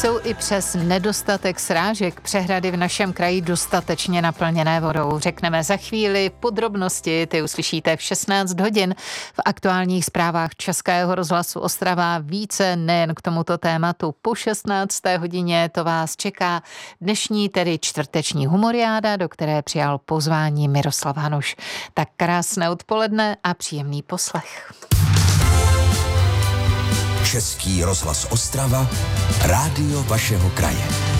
Jsou i přes nedostatek srážek přehrady v našem kraji dostatečně naplněné vodou. Řekneme za chvíli podrobnosti, ty uslyšíte v 16 hodin v aktuálních zprávách Českého rozhlasu Ostrava. Více nejen k tomuto tématu. Po 16. hodině to vás čeká dnešní, tedy čtvrteční humoriáda, do které přijal pozvání Miroslav Hanuš. Tak krásné odpoledne a příjemný poslech. Český rozhlas Ostrava, rádio vašeho kraje.